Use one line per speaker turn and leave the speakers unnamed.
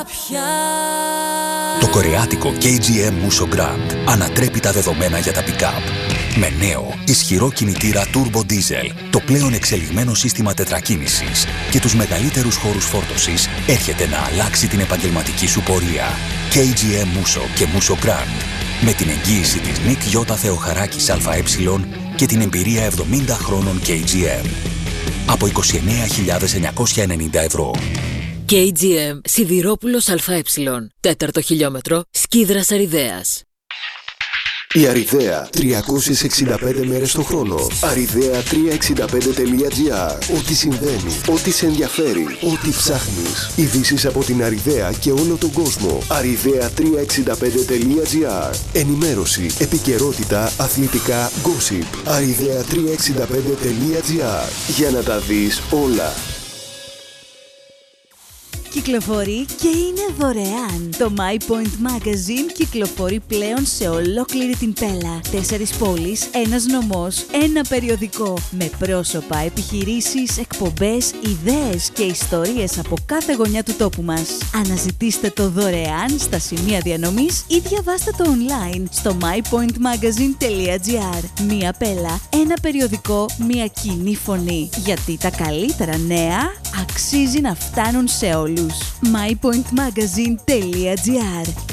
πια.
Το κορεάτικο KGM Musso Grand ανατρέπει τα δεδομένα για τα pick-up. Με νέο, ισχυρό κινητήρα Turbo Diesel, το πλέον εξελιγμένο σύστημα τετρακίνησης και τους μεγαλύτερους χώρους φόρτωσης, έρχεται να αλλάξει την επαγγελματική σου πορεία. KGM Musso και Musso Grand. Με την εγγύηση της Νικ Γιώτα Θεοχαράκης ΑΕ και την εμπειρία 70 χρόνων KGM. Από 29.990 ευρώ.
KGM Σιδηρόπουλος ΑΕ. 4ο χιλιόμετρο, Σκίδρας Αριδέας.
Η Αριδαία, 365 μέρες το χρόνο. Arιδea365.gr. Ό,τι συμβαίνει, ό,τι σε ενδιαφέρει, ό,τι ψάχνεις. Ειδήσεις από την Αριδαία και όλο τον κόσμο. Arιδea365.gr. Ενημέρωση, επικαιρότητα, αθλητικά, gossip. Arιδea365.gr. Για να τα δεις όλα.
Κυκλοφορεί και είναι δωρεάν. Το My Point Magazine κυκλοφορεί πλέον σε ολόκληρη την Πέλα. 4 πόλεις, 1 νομός, 1 περιοδικό. Με πρόσωπα, επιχειρήσεις, εκπομπές, ιδέες και ιστορίες από κάθε γωνιά του τόπου μας. Αναζητήστε το δωρεάν στα σημεία διανομής ή διαβάστε το online στο mypointmagazine.gr. Μία Πέλα, 1 περιοδικό, μία κοινή φωνή. Γιατί τα καλύτερα νέα αξίζει να φτάνουν σε όλους. mypointmagazine.gr.